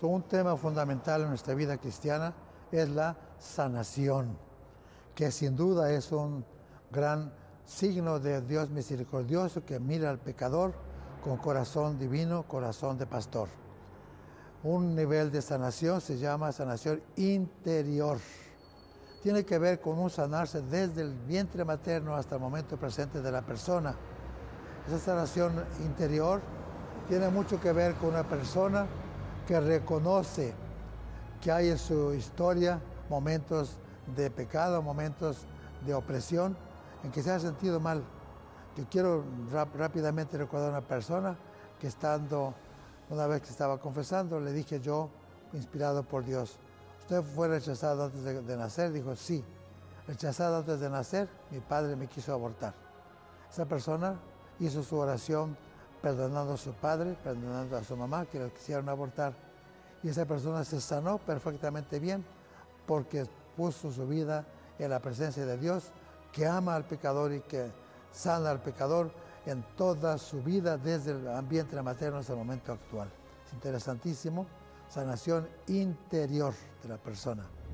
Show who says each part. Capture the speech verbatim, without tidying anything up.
Speaker 1: Otro, un tema fundamental en nuestra vida cristiana es la sanación, que sin duda es un gran signo de Dios misericordioso que mira al pecador con corazón divino, corazón de pastor. Un nivel de sanación se llama sanación interior. Tiene que ver con un sanarse desde el vientre materno hasta el momento presente de la persona. Esa sanación interior tiene mucho que ver con una persona que reconoce que hay en su historia momentos de pecado, momentos de opresión, en que se ha sentido mal. Yo quiero rap- rápidamente recordar a una persona que estando, una vez que estaba confesando, le dije yo, inspirado por Dios, ¿usted fue rechazado antes de, de nacer? Dijo, sí, rechazado antes de nacer, mi padre me quiso abortar. Esa persona hizo su oración perdonando a su padre, perdonando a su mamá, que lo quisieron abortar. Y esa persona se sanó perfectamente bien porque puso su vida en la presencia de Dios, que ama al pecador y que sana al pecador en toda su vida, desde el ambiente materno hasta el momento actual. Es interesantísimo, sanación interior de la persona.